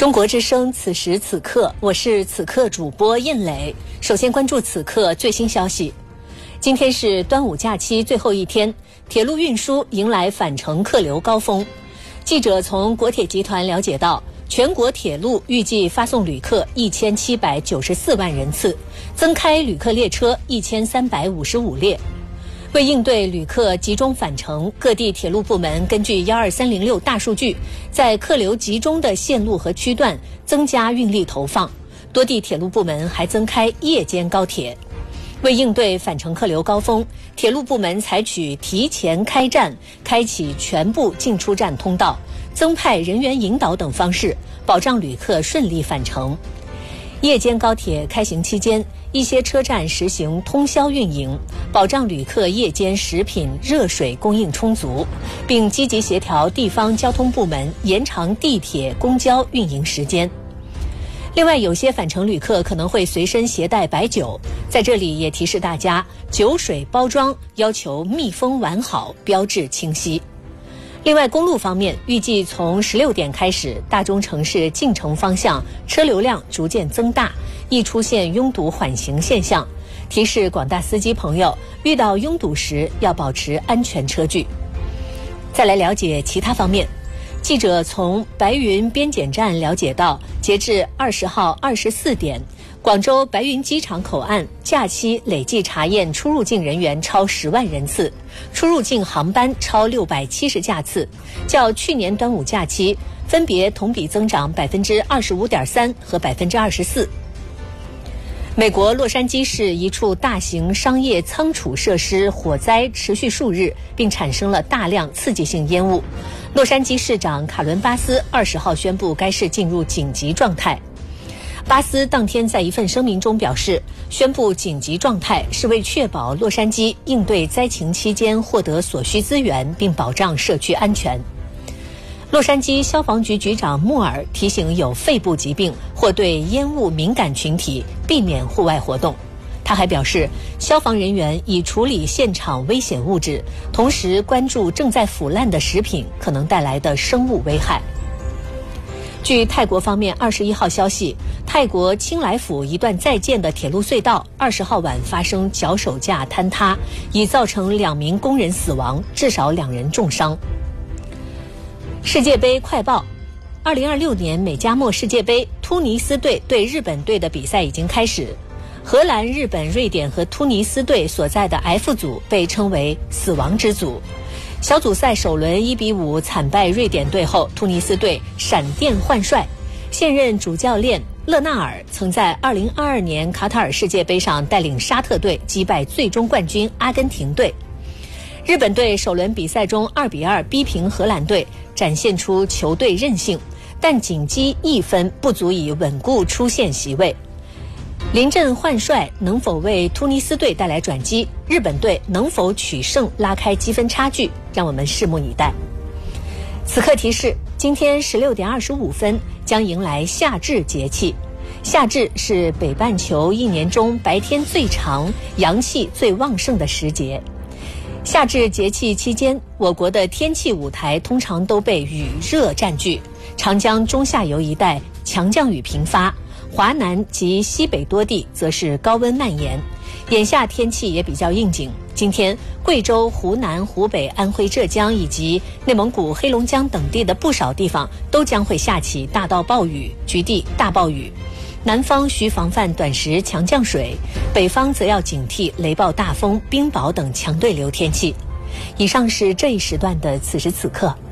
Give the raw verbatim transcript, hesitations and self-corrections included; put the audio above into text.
中国之声，此时此刻，我是此刻主播印磊。首先关注此刻最新消息。今天是端午假期最后一天，铁路运输迎来返程客流高峰。记者从国铁集团了解到，全国铁路预计发送旅客一千七百九十四万人次，增开旅客列车一千三百五十五列。为应对旅客集中返程，各地铁路部门根据一二三零六大数据，在客流集中的线路和区段增加运力投放。多地铁路部门还增开夜间高铁。为应对返程客流高峰，铁路部门采取提前开站、开启全部进出站通道、增派人员引导等方式，保障旅客顺利返程。夜间高铁开行期间，一些车站实行通宵运营，保障旅客夜间食品、热水供应充足，并积极协调地方交通部门延长地铁、公交运营时间。另外，有些返程旅客可能会随身携带白酒，在这里也提示大家，酒水包装要求密封完好，标志清晰。另外，公路方面，预计从十六点开始，大中城市进城方向车流量逐渐增大，易出现拥堵缓行现象。提示广大司机朋友，遇到拥堵时要保持安全车距。再来了解其他方面。记者从白云边检站了解到，截至二十号二十四点，广州白云机场口岸假期累计查验出入境人员超十万人次，出入境航班超六百七十架次，较去年端午假期分别同比增长百分之二十五点三和百分之二十四。美国洛杉矶市一处大型商业仓储设施火灾持续数日，并产生了大量刺激性烟雾。洛杉矶市长卡伦巴斯二十号宣布该市进入紧急状态。巴斯当天在一份声明中表示，宣布紧急状态是为确保洛杉矶应对灾情期间获得所需资源，并保障社区安全。洛杉矶消防局局长穆尔提醒有肺部疾病或对烟雾敏感群体避免户外活动。他还表示，消防人员已处理现场危险物质，同时关注正在腐烂的食品可能带来的生物危害。据泰国方面二十一号消息，泰国清莱府一段在建的铁路隧道二十号晚发生脚手架坍塌，已造成两名工人死亡，至少两人重伤。世界杯快报，二零二六年美加墨世界杯，突尼斯队对日本队的比赛已经开始。荷兰、日本、瑞典和突尼斯队所在的 F 组被称为死亡之组。小组赛首轮一比五惨败瑞典队后，突尼斯队闪电换帅，现任主教练勒纳尔曾在二零二二年卡塔尔世界杯上带领沙特队击败最终冠军阿根廷队。日本队首轮比赛中二比二逼平荷兰队，展现出球队韧性，但仅积一分不足以稳固出线席位。临阵换帅能否为突尼斯队带来转机？日本队能否取胜拉开积分差距？让我们拭目以待。此刻提示，今天十六点二十五分将迎来夏至节气。夏至是北半球一年中白天最长、阳气最旺盛的时节。夏至节气期间，我国的天气舞台通常都被雨热占据，长江中下游一带强降雨频发，华南及西北多地则是高温蔓延。眼下天气也比较应景，今天贵州、湖南、湖北、安徽、浙江以及内蒙古、黑龙江等地的不少地方都将会下起大到暴雨，局地大暴雨。南方需防范短时强降水，北方则要警惕雷暴大风、冰雹等强对流天气。以上是这一时段的此时此刻。